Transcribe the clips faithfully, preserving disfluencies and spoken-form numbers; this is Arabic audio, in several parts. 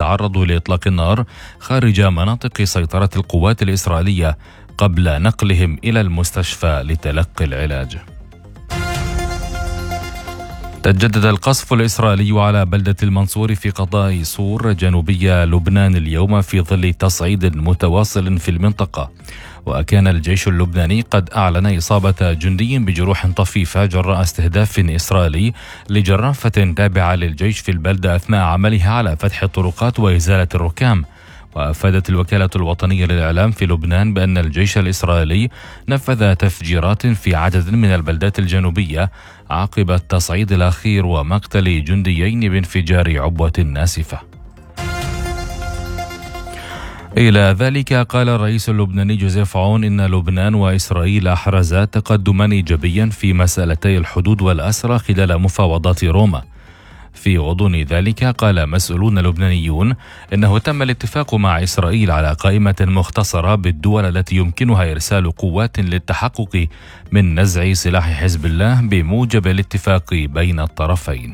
تعرضوا لإطلاق النار خارج مناطق سيطرة القوات الإسرائيلية قبل نقلهم إلى المستشفى لتلقي العلاج. تجدد القصف الإسرائيلي على بلدة المنصور في قضاء صور جنوبي لبنان اليوم في ظل تصعيد متواصل في المنطقة. وكان الجيش اللبناني قد أعلن إصابة جندي بجروح طفيفة جراء استهداف إسرائيلي لجرافة تابعة للجيش في البلدة أثناء عملها على فتح الطرقات وإزالة الركام. وأفادت الوكالة الوطنية للإعلام في لبنان بأن الجيش الإسرائيلي نفذ تفجيرات في عدد من البلدات الجنوبية عقب التصعيد الأخير ومقتل جنديين بانفجار عبوة ناسفة. إلى ذلك قال الرئيس اللبناني جوزيف عون إن لبنان وإسرائيل أحرزا تقدما إيجابيا في مسألتي الحدود والأسرى خلال مفاوضات روما. في غضون ذلك قال مسؤولون لبنانيون إنه تم الاتفاق مع إسرائيل على قائمة مختصرة بالدول التي يمكنها إرسال قوات للتحقق من نزع سلاح حزب الله بموجب الاتفاق بين الطرفين.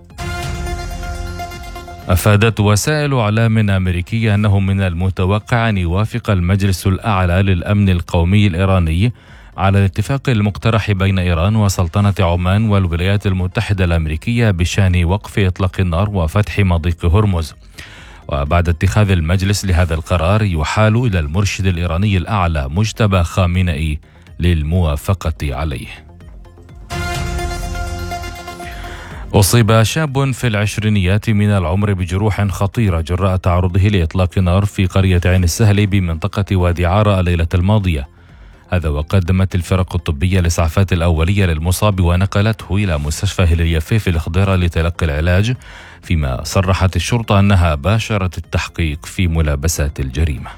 أفادت وسائل إعلام أمريكية أنه من المتوقع أن يوافق المجلس الأعلى للأمن القومي الإيراني على الاتفاق المقترح بين إيران وسلطنة عمان والولايات المتحدة الأمريكية بشأن وقف إطلاق النار وفتح مضيق هرمز. وبعد اتخاذ المجلس لهذا القرار يحال إلى المرشد الإيراني الأعلى مجتبى خامنئي للموافقة عليه. أصيب شاب في العشرينيات من العمر بجروح خطيرة جراء تعرضه لإطلاق نار في قرية عين السهل بمنطقة وادي عارة الليلة الماضية. هذا وقدمت الفرق الطبية الإسعافات الأولية للمصاب ونقلته إلى مستشفى هليليافي في الخضيرة لتلقي العلاج، فيما صرحت الشرطة أنها باشرت التحقيق في ملابسات الجريمة.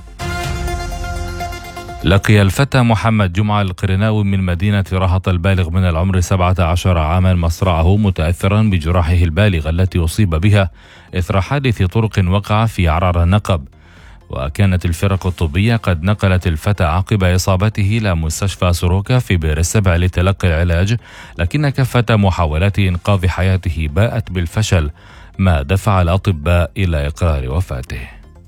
لقي الفتى محمد جمعة القرناوي من مدينة رهط البالغ من العمر سبعة عشر عاما مصرعه متأثرا بجراحه البالغة التي أصيب بها إثر حادث طرق وقع في عرعر النقب. وكانت الفرق الطبية قد نقلت الفتى عقب إصابته إلى مستشفى سروكا في بئر السبع لتلقي العلاج، لكن كافة محاولات إنقاذ حياته باءت بالفشل، ما دفع الأطباء إلى إقرار وفاته.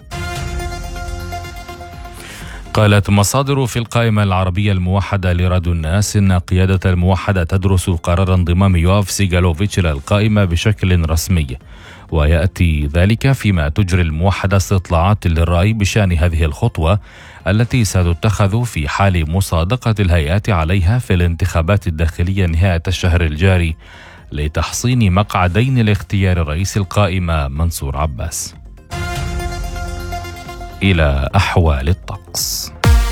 قالت مصادر في القائمة العربية الموحدة لراديو الناس إن قيادة الموحدة تدرس قرار انضمام يوآف سيغالوفيتش إلى القائمة بشكل رسمي، ويأتي ذلك فيما تجري الموحدة استطلاعات للرأي بشأن هذه الخطوة التي ستتخذ في حال مصادقة الهيئات عليها في الانتخابات الداخلية نهاية الشهر الجاري لتحصين مقعدين لاختيار رئيس القائمة منصور عباس. إلى أحوال الطقس.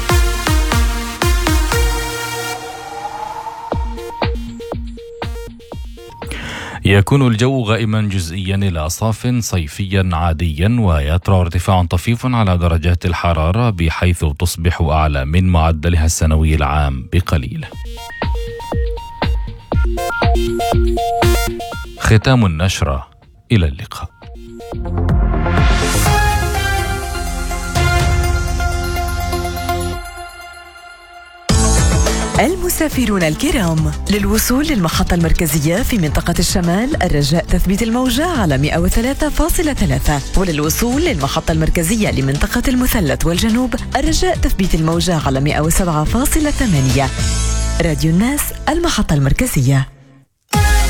يكون الجو غائما جزئيا إلى صاف صيفيا عاديا، ويطرأ ارتفاع طفيف على درجات الحرارة بحيث تصبح أعلى من معدلها السنوي العام بقليل. ختام النشرة، إلى اللقاء. المسافرون الكرام، للوصول للمحطة المركزية في منطقة الشمال الرجاء تثبيت الموجة على مئة وثلاثة فاصلة ثلاثة، وللوصول للمحطة المركزية لمنطقة المثلث والجنوب الرجاء تثبيت الموجة على مئة وسبعة فاصلة ثمانية. راديو الناس، المحطة المركزية.